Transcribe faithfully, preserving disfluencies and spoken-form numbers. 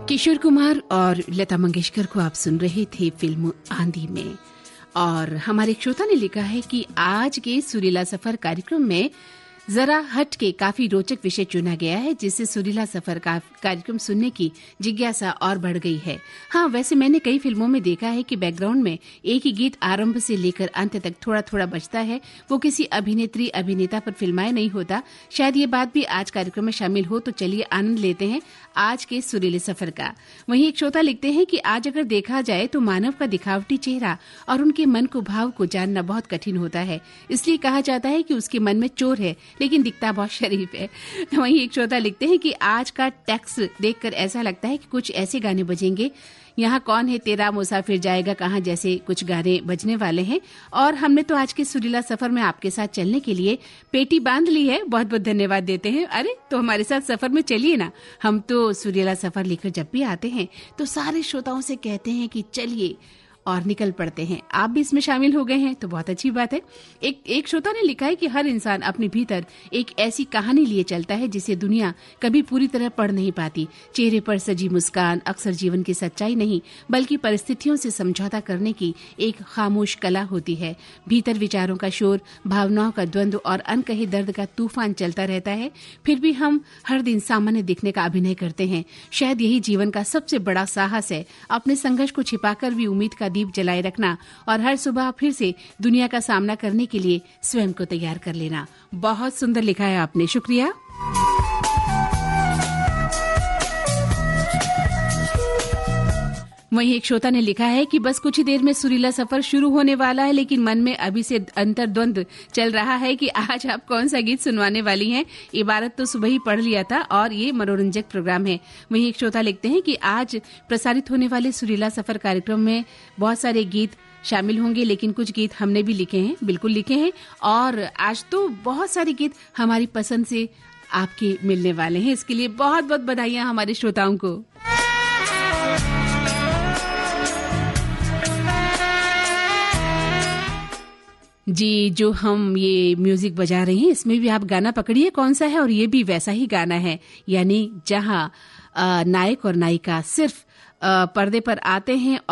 किशोर कुमार और लता मंगेशकर को आप सुन रहे थे फिल्म आंधी में। और हमारे श्रोता ने लिखा है कि आज के सुरीला सफर कार्यक्रम में जरा हट के काफी रोचक विषय चुना गया है, जिससे सुरीला सफर का कार्यक्रम सुनने की जिज्ञासा और बढ़ गई है। हाँ, वैसे मैंने कई फिल्मों में देखा है कि बैकग्राउंड में एक ही गीत आरंभ से लेकर अंत तक थोड़ा थोड़ा बजता है, वो किसी अभिनेत्री अभिनेता पर फिल्माया नहीं होता। शायद ये बात भी आज कार्यक्रम में शामिल हो, तो चलिए आनंद लेते हैं आज के सुरीले सफर का। वहीं एक श्रोता लिखते हैं कि आज अगर देखा जाए तो मानव का दिखावटी चेहरा और उनके मन को भाव को जानना बहुत कठिन होता है। इसलिए कहा जाता है कि उसके मन में चोर है, लेकिन दिखता बहुत शरीफ है। वहीं एक श्रोता लिखते हैं कि आज का टेक्स्ट देखकर ऐसा लगता है कि कुछ ऐसे गाने बजेंगे, यहाँ कौन है तेरा मुसाफिर जाएगा कहाँ जैसे कुछ गाने बजने वाले हैं। और हमने तो आज के सुरीला सफर में आपके साथ चलने के लिए पेटी बांध ली है। बहुत बहुत धन्यवाद देते हैं। अरे तो हमारे साथ सफर में चलिए ना। हम तो सुरीला सफर लेकर जब भी आते हैं तो सारे श्रोताओं से कहते हैं कि चलिए और निकल पड़ते हैं। आप भी इसमें शामिल हो गए हैं तो बहुत अच्छी बात है। एक एक श्रोता ने लिखा है कि हर इंसान अपने भीतर एक ऐसी कहानी लिए चलता है जिसे दुनिया कभी पूरी तरह पढ़ नहीं पाती। चेहरे पर सजी मुस्कान अक्सर जीवन की सच्चाई नहीं बल्कि परिस्थितियों से समझौता करने की एक खामोश कला होती है। भीतर विचारों का शोर, भावनाओं का द्वंद्व और अनकहे दर्द का तूफान चलता रहता है, फिर भी हम हर दिन सामान्य दिखने का अभिनय करते हैं। शायद यही जीवन का सबसे बड़ा साहस है, अपने संघर्ष को छिपाकर भी उम्मीद का दीप जलाए रखना और हर सुबह फिर से दुनिया का सामना करने के लिए स्वयं को तैयार कर लेना। बहुत सुंदर लिखा है आपने, शुक्रिया। वहीं एक श्रोता ने लिखा है कि बस कुछ ही देर में सुरीला सफर शुरू होने वाला है, लेकिन मन में अभी से अंतर्द्वंद चल रहा है कि आज आप कौन सा गीत सुनवाने वाली हैं। इबारत तो सुबह ही पढ़ लिया था और ये मनोरंजक प्रोग्राम है। वहीं एक श्रोता लिखते हैं कि आज प्रसारित होने वाले सुरीला सफर कार्यक्रम में बहुत सारे गीत शामिल होंगे, लेकिन कुछ गीत हमने भी लिखे हैं, बिल्कुल लिखे हैं। और आज तो बहुत सारे गीत हमारी पसंद से आपके मिलने वाले हैं। इसके लिए बहुत बहुत बधाइयां हमारे श्रोताओं को। जी, जो हम ये म्यूजिक बजा रहे हैं इसमें भी आप गाना पकड़िए कौन सा है, और ये भी वैसा ही गाना है, यानी जहां नायक और नायिका सिर्फ पर्दे पर आते हैं